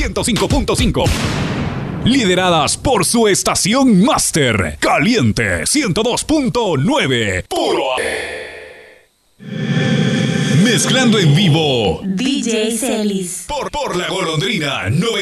105.5. Lideradas por su estación Master, Caliente 102.9. Puro. Mezclando en vivo DJ Celis. por la Golondrina 90.